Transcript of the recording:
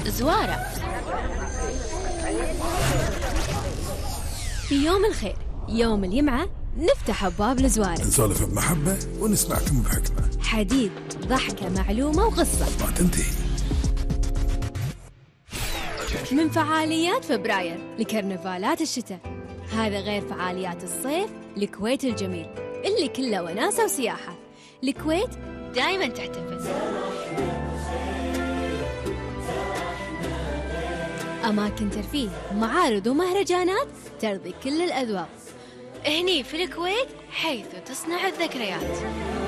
زوارة. في يوم الخير، يوم الجمعة، نفتح أبواب الزوارة، نسولف بمحبة ونسمعكم بحكمة، حديث، ضحكة، معلومة وقصة ما تنتهي. من فعاليات فبراير لكرنفالات الشتاء، هذا غير فعاليات الصيف لكويت الجميل اللي كله وناسة وسياحة. الكويت دايما تحتفل، أماكن ترفيه، معارض ومهرجانات ترضي كل الأذواق. هني في الكويت حيث تصنع الذكريات.